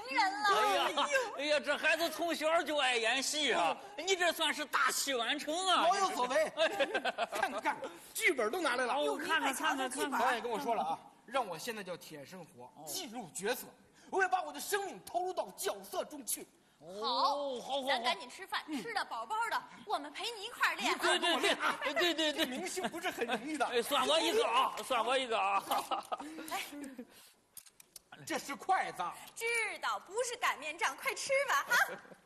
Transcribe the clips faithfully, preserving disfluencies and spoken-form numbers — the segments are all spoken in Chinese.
人了。 哎呀，哎呀，这孩子从小就爱演戏啊！你这算是大器晚成啊！ 老有所为。看看看，剧本都拿来了。 我看看看看看看。 导演跟我说了啊，让我现在叫铁生活，进入角色，我要把我的生命投入到角色中去。 好， 好，好， 咱赶紧吃饭，吃的饱饱的，我们陪你一块儿练。 对对对，对对对， 明星不是很容易的。 哎，算我一个啊，算我一个啊。 来， 这是筷子。 知道不是擀面杖，快吃吧啊！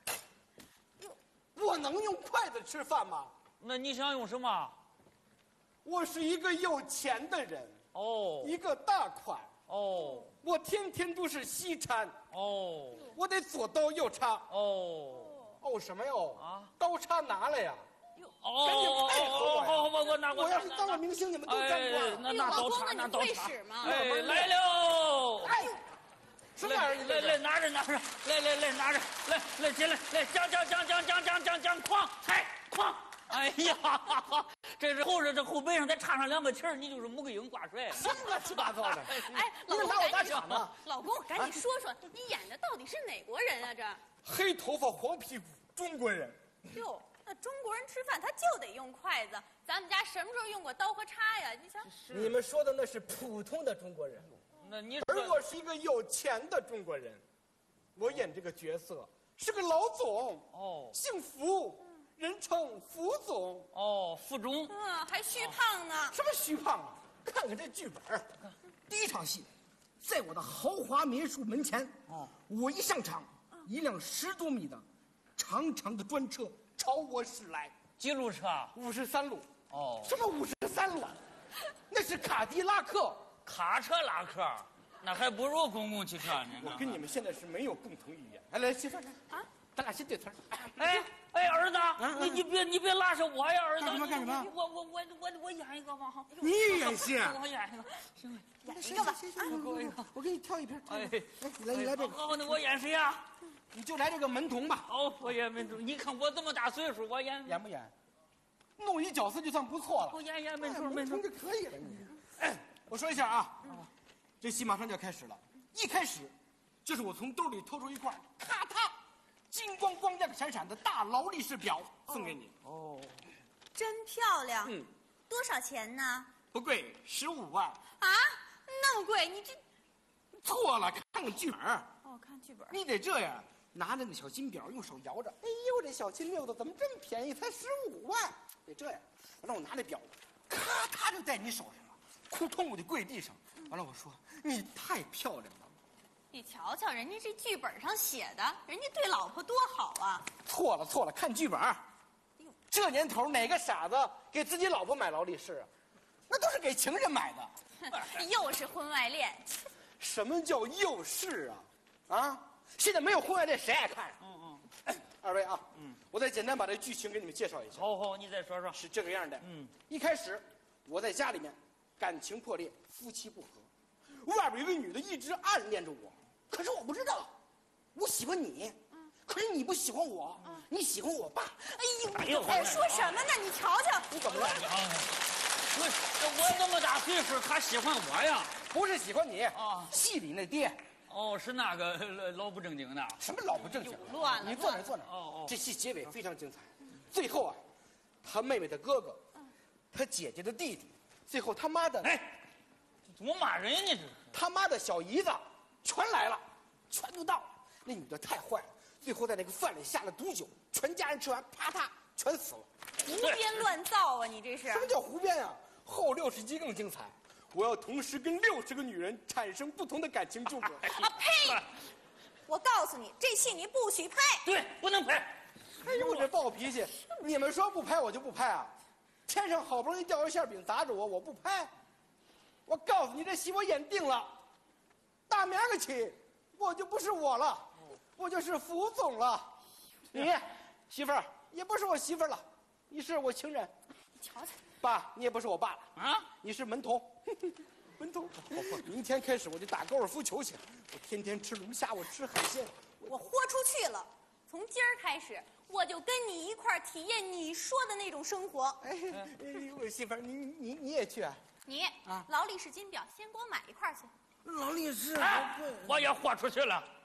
我能用筷子吃饭吗？ 那你想用什么？ 我是一个有钱的人哦， 一个大款哦， 我天天都是西餐哦， 我得左刀右叉哦哦什么哟啊？ 刀叉拿来呀！ 哦， 赶紧配合我呀！ 好，我我拿我要是当了明星，你们都沾光。 那拿刀叉，拿刀叉。哎，来喽！ 哎，什么玩意儿？ 来来，拿着拿着，来来来，拿着，来来进来，来讲讲讲讲讲讲讲讲，哐踩哐！哎呀，这是后着这后背上再插上两个旗儿，你就是穆桂英挂帅。 什么乱七八糟的？ 哎，老公， 拿我打抢呢？ 老公，赶紧说说，你演的到底是哪国人啊？这黑头发黄屁股中国人。 哟。那中国人吃饭他就得用筷子，咱们家什么时候用过刀和叉呀？你想， 你们说的那是普通的中国人， 那你而我是一个有钱的中国人，我演这个角色是个老总哦， 姓福，人称福总哦，福中， 嗯，还虚胖呢。 什么虚胖啊？看看这剧本，第一场戏，在我的豪华别墅门前，哦，我一上场，一辆十多米的长长的专车朝我驶来， 几路车？ 五十三路。 哦， 什么五十三路？那是卡迪拉克。 卡车拉客，那还不如公共汽车呢。 我跟你们现在是没有共同语言。来来，媳妇儿，啊，咱俩先对词儿。 哎哎，儿子，你你别你别拉着我呀，儿子。 干什么干什么？ 我我我我我演一个吧。 你演戏？ 我演一个，行， 演一个吧。 我我给你挑一片。 哎， 来你来这个。 好，那我演谁呀？ 你就来这个门童吧。 哦，我演门童。你看我这么大岁数，我演演不演？弄一角色就算不错了。 我演演门童， 门童就可以了。你，哎，我说一下啊，这戏马上就要开始了。一开始，就是我从兜里掏出一块，咔嗒，金光光亮闪闪的大劳力士表送给你。哦， 真漂亮。 嗯， 多少钱呢？ 不贵，十五万。 啊，那么贵？你这错了，看看剧本。 哦，看剧本。 你得这样，拿着那小金表，用手摇着。哎呦，这小金溜子怎么这么便宜？才十五万。得这样，让我拿这表，咔嗒就在你手上了。扑通，我就跪地上。完了，我说你太漂亮了。 你瞧瞧，人家这剧本上写的，人家对老婆多好啊！ 错了错了，看剧本。这年头哪个傻子给自己老婆买劳力士啊？那都是给情人买的。 又是婚外恋。 什么叫又是啊？啊！现在没有婚外恋，谁爱看？嗯嗯。哎，二位啊，嗯，我再简单把这剧情给你们介绍一下。 好好，你再说说。 是这个样的。 嗯， 一开始我在家里面，感情破裂，夫妻不和。外边有个女的一直暗恋着我，可是我不知道，我喜欢你，嗯，可是你不喜欢我，嗯，你喜欢我爸。 哎呦，哎，说什么呢？你瞧瞧， 你怎么了？ 我我这么大岁数，他喜欢我呀？ 不是喜欢你啊， 戏里那爹。 哦，是那个老不正经的。 什么老不正经？ 乱了！ 你坐那坐那。哦哦。这戏结尾非常精彩，最后啊，他妹妹的哥哥，他姐姐的弟弟，最后他妈的， 哎，怎么骂人呢？这是他妈的小姨子，全来了，全都到了。那女的太坏了，最后在那个饭里下了毒酒，全家人吃完，啪嗒全死了。 胡编乱造啊！你这是？ 什么叫胡编啊？后六十集更精彩。我要同时跟六十个女人产生不同的感情纠葛。 啊呸！我告诉你，这戏你不许拍。 对，不能拍。 哎呦，我这暴脾气！你们说不拍我就不拍啊！天上好不容易掉一馅饼砸着我，我不拍。我告诉你，这戏我演定了。大明儿个起，我就不是我了，我就是福总了。你媳妇儿也不是我媳妇儿了，你是我情人。 你瞧瞧。 爸，你也不是我爸了啊！ 你是门童，门童。明天开始我就打高尔夫球去，我天天吃龙虾，我吃海鲜， 我豁出去了。从今儿开始，我就跟你一块儿体验你说的那种生活。 哎，哎我媳妇儿，你你你也去啊？ 你啊，劳力士金表，先给我买一块去。 劳力士， 哎，我也豁出去了。